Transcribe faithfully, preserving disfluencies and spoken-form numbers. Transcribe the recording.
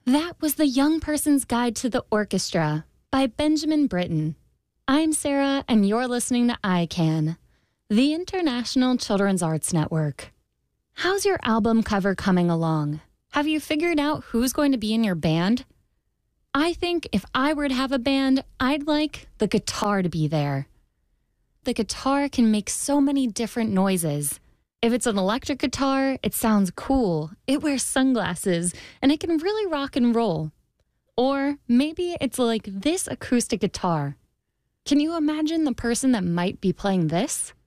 That was The Young Person's Guide to the Orchestra by Benjamin Britten. I'm Sarah, and you're listening to I CAN, the International Children's Arts Network. How's your album cover coming along? Have you figured out who's going to be in your band? I think if I were to have a band, I'd like the guitar to be there. The guitar can make so many different noises. If it's an electric guitar, it sounds cool, it wears sunglasses, and it can really rock and roll. Or maybe it's like this acoustic guitar. Can you imagine the person that might be playing this?